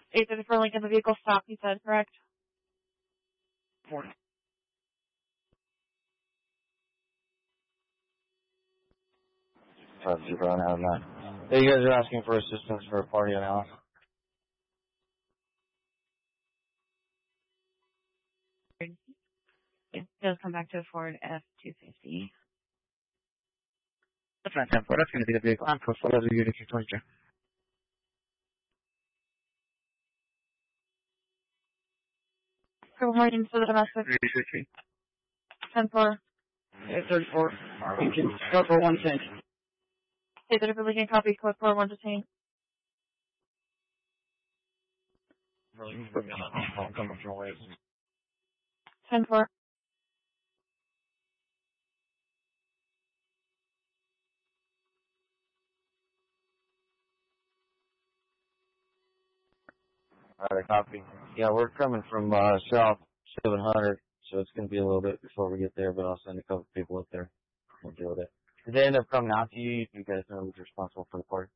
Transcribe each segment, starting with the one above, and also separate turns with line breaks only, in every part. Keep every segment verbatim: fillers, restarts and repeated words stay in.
eight thirty-four Lincoln, the vehicle stopped, you said, correct?
Morning.
Five zero out of nine. Hey, you guys are asking for assistance for a party on Alice.
It does come back to a Ford F two fifty.
That's not ten four. That's going to be the vehicle. I'm for other unit twenty-two.
Good morning, so the domestic.
three three three.
ten four.
eight thirty-four. You can go for one cent.
eight thirty-four Lincoln, copy, code four one detain. ten four.
Alright, copy. Yeah, we're coming from uh, south seven hundred, so it's going to be a little bit before we get there, but I'll send a couple people up there. We'll deal with it. Did they end up coming out to you? You guys know who's responsible for the party?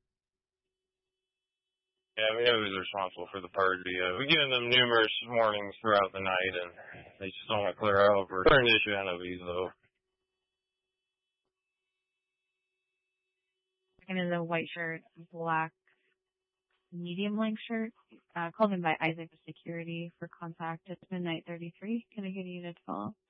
Yeah, we know who's responsible for the party. Uh, we've given them numerous warnings throughout the night, and they just don't want to clear out. We're starting to issue N O Vs, though.
Second is a white shirt, black, medium length shirt. Uh, called in by Isaac of Security for contact. It's midnight thirty-three. Can I get a unit to follow?